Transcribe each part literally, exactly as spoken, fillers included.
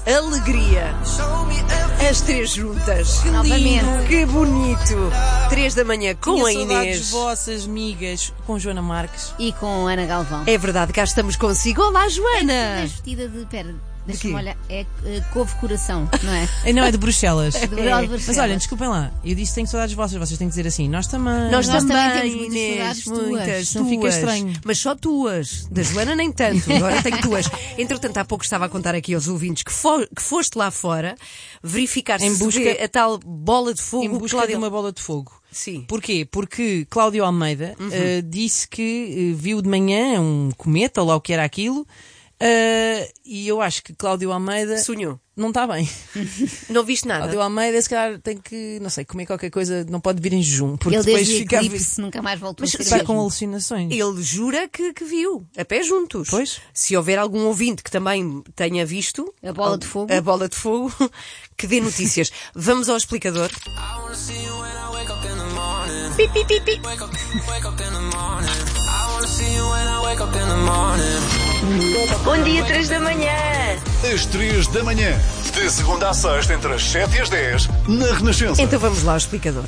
alegria. As três juntas. Que lindo. Que bonito. Três da manhã com Tinha a Inês. saudades vossas, migas, com Joana Marques. E com Ana Galvão. É verdade, cá estamos consigo. Olá, Joana. É vestida de... Pera, deixa-me quê? olhar. É uh, couve-coração, não é? Eh, Não, é de Bruxelas. É de É. Bruxelas. Mas olhem, desculpem lá. Eu disse que tenho saudades vossas. Vocês têm que dizer assim. Nós também. Nós, Nós também, também temos muitas Inês, saudades tuas. muitas, Não fica tuas. estranho. Mas só tuas. Da Joana nem tanto, agora tenho tuas. Entretanto, há pouco estava a contar aqui aos ouvintes que, fo- que foste lá fora verificar Em se busca- vê a tal bola de fogo. Em que busca lá de deu- uma bola de fogo. Sim. Porquê? Porque Cláudio Almeida eh, disse que eh, viu de manhã um cometa, ou lá o que era aquilo, eh, e eu acho que Cláudio Almeida Sonhou. não está bem. Não viste nada? Cláudio Almeida, se calhar, tem que, não sei, comer qualquer coisa, não pode vir em jejum, porque Ele depois desde fica a ver- Eclipse nunca mais voltou a ser o está mesmo. com alucinações. Ele jura que, que viu, a pé juntos. Pois. Se houver algum ouvinte que também tenha visto A bola de fogo. a bola de fogo, que dê notícias. Vamos ao explicador. Pi, pi, pi, pi. Bom dia, três da manhã. Às três da manhã, de segunda a sexta, entre as sete e as dez, na Renascença. Então vamos lá ao explicador.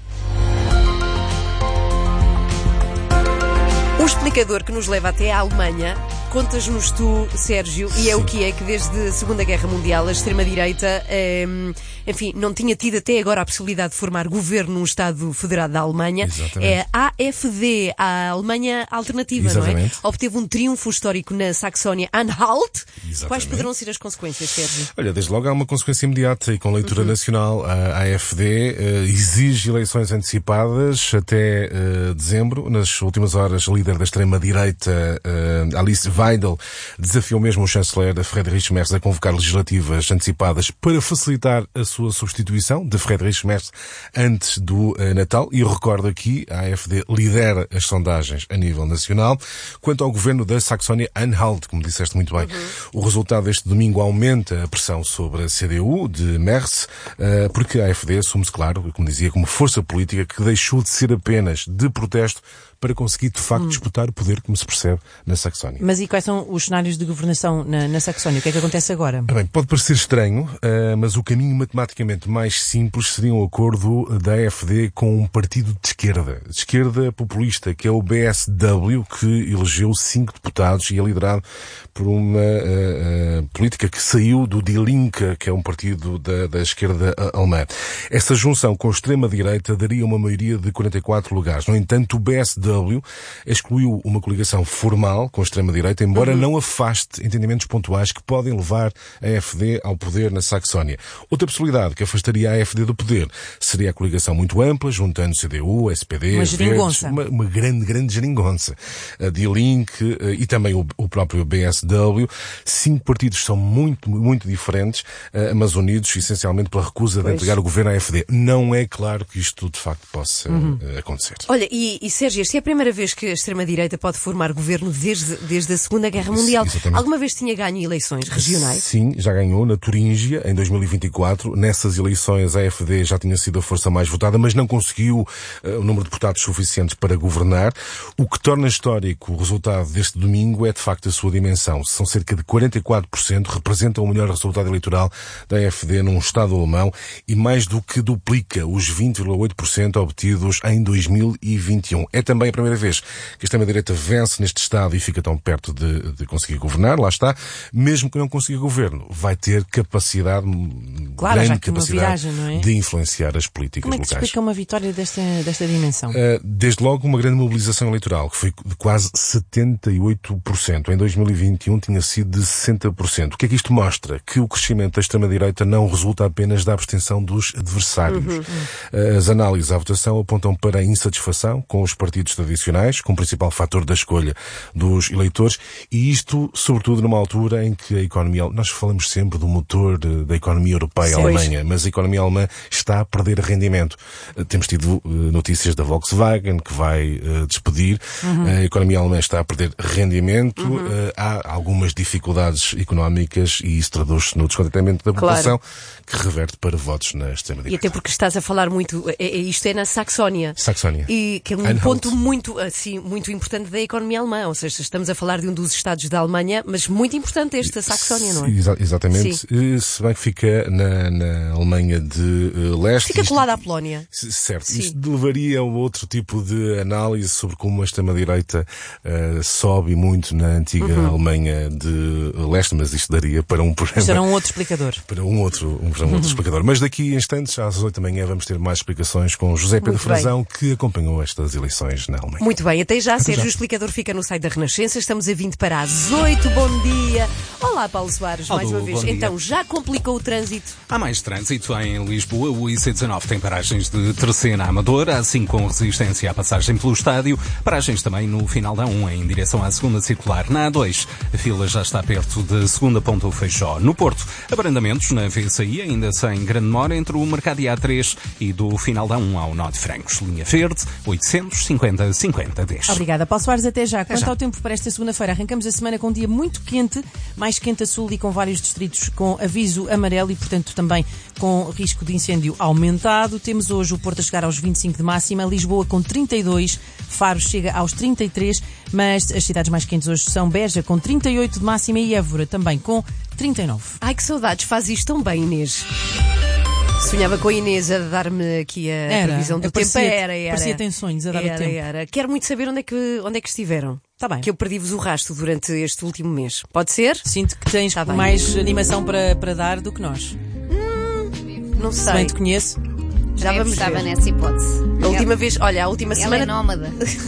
O explicador que nos leva até à Alemanha, contas-nos tu, Sérgio, e é o que é que desde a Segunda Guerra Mundial a extrema-direita, eh, enfim, não tinha tido até agora a possibilidade de formar governo num Estado Federado da Alemanha. Exatamente. É a AfD, a Alemanha Alternativa, não é? Exatamente. Obteve um triunfo histórico na Saxónia-Anhalt. Exatamente. Quais poderão ser as consequências, Sérgio? Olha, desde logo há uma consequência imediata e com leitura Uhum. nacional. A AfD eh, exige eleições antecipadas até eh, dezembro. Nas últimas horas, a líder da extrema-direita, eh, Alice Weidel, desafiou mesmo o chanceler Friedrich Merz a convocar legislativas antecipadas para facilitar a sua substituição de Friedrich Merz antes do eh, Natal. E eu recordo aqui, a AfD lidera as sondagens a nível nacional. Quanto ao governo da Saxónia-Anhalt, como disseste muito bem, o resultado deste domingo aumenta a pressão sobre a C D U de Merz, eh, porque a AfD assume-se, claro, como dizia, como força política que deixou de ser apenas de protesto para conseguir, de facto, disputar o poder, como se percebe, na Saxónia. Mas e quais são os cenários de governação na, na Saxónia? O que é que acontece agora? Ah, Bem, pode parecer estranho, eh, mas o caminho matematicamente mais simples seria um acordo da AfD com um partido de esquerda, de esquerda populista, que é o B S W, que elegeu cinco deputados e é liderado por uma eh, eh, política que saiu do Die Linke, que é um partido da, da esquerda eh, alemã. Essa junção com a extrema-direita daria uma maioria de quarenta e quatro lugares. No entanto, o B S W excluiu uma coligação formal com a extrema-direita, embora Uhum. não afaste entendimentos pontuais que podem levar a AfD ao poder na Saxónia. Outra possibilidade que afastaria a AfD do poder seria a coligação muito ampla, juntando C D U, S P D, Uma Verdes, geringonça. uma, uma grande, grande geringonça. A Die Linke eh, e também o, o próprio B S W. Cinco partidos são muito, muito diferentes, eh, mas unidos essencialmente pela recusa de entregar o governo à AfD. Não é claro que isto de facto possa eh, acontecer. Olha, e, e Sérgio, esta é a primeira vez que a extrema-direita pode formar governo desde, desde a Segunda Guerra Mundial. Exatamente. Alguma vez tinha ganho eleições regionais? Sim, já ganhou na Turíngia em dois mil e vinte e quatro. Nessas eleições a AfD já tinha sido a força mais votada, mas não conseguiu uh, o número de deputados suficientes para governar. O que torna histórico o resultado deste domingo é de facto a sua dimensão. São cerca de quarenta e quatro por cento, representam o melhor resultado eleitoral da AfD num Estado alemão e mais do que duplica os vinte vírgula oito por cento obtidos em dois mil e vinte e um. É também a primeira vez que a extrema-direita vence neste Estado e fica tão perto de, de conseguir governar, lá está. Mesmo que não consiga governo, vai ter capacidade, Claro, grande já que uma capacidade viragem, não é? de influenciar as políticas Como é que se locais. explica uma vitória desta, desta dimensão? Uh, Desde logo uma grande mobilização eleitoral, que foi de quase setenta e oito por cento. Em dois mil e vinte e um tinha sido de sessenta por cento. O que é que isto mostra? Que o crescimento da extrema-direita não resulta apenas da abstenção dos adversários. Uhum. As análises à votação apontam para a insatisfação com os partidos tradicionais, como principal fator da escolha dos eleitores, e isto, sobretudo, numa altura em que a economia... Nós falamos sempre do motor da economia europeia, a Alemanha, mas a economia alemã está a perder rendimento. Temos tido notícias da Volkswagen, que vai uh, despedir. Uhum. A economia alemã está a perder rendimento. Uhum. Uh, há algumas dificuldades económicas e isso traduz-se no descontentamento da população, claro, que reverte para votos na extrema-direita. E até porque estás a falar muito... É, é, isto é na Saxónia. Saxónia. E que é um Anhalt. ponto muito, assim, muito importante da economia alemã. Ou seja, estamos a falar de um dos estados da Alemanha, mas muito importante este, a Saxónia, não é? Exa- exatamente. Sim. Se bem que fica na, na Alemanha de uh, leste. Fica isto- colada à Polónia. C- Certo. Sim. Isto levaria a outro tipo de análise sobre como a extrema-direita uh, sobe muito na antiga Uhum. Alemanha de leste, mas isto daria para um programa. Será um outro explicador. Para um outro, um, para um outro explicador. Mas daqui a instantes, às oito da manhã, vamos ter mais explicações com José Pedro Muito bem. Frazão, que acompanhou estas eleições na Alemanha. Muito bem, até já. Sérgio já. o Explicador fica no site da Renascença. Estamos a vinte para as oito. Bom dia. Olá, Paulo Soares, mais Alô, uma vez. bom dia. Então, já complicou o trânsito? Há mais trânsito em Lisboa. O I C dezenove tem paragens de Terceira à Amadora, assim com resistência à passagem pelo estádio. Paragens também no final da um, em direção à segunda circular. Na A dois, a fila já está perto da segunda ponta do Feijó. No Porto, abrandamentos na V C I, ainda sem grande demora, entre o Mercado e A três e do final da um ao Nó de Francos. Linha Verde, oitocentos e cinquenta, cinquenta, dez. Obrigada, Paulo Soares, até já. Quanto já. ao tempo para esta segunda-feira, arrancamos a semana com um dia muito quente, mais quente a sul e com vários distritos com aviso amarelo e, portanto, também com risco de incêndio aumentado. Temos hoje o Porto a chegar aos vinte e cinco de máxima, Lisboa com trinta e dois, Faro chega aos trinta e três, mas as cidades mais quentes hoje são Beja com trinta e oito de máxima e Évora também com trinta e nove. Ai, que saudades. Faz isto tão bem, Inês. Sonhava com a Inês a dar-me aqui a Era, previsão do eu tempo. parecia- Era, era. parecia tem sonhos a dar o era, tempo. Era. Quero muito saber onde é que, onde é que estiveram. Tá bem. Que eu perdi-vos o rastro durante este último mês. Pode ser? Sinto que tens Tá bem. mais animação para, para dar do que nós. Não Se sei. bem te conheço. Já Também vamos apostava ver. nessa hipótese. A última vez, olha, a última Ela semana é nómada.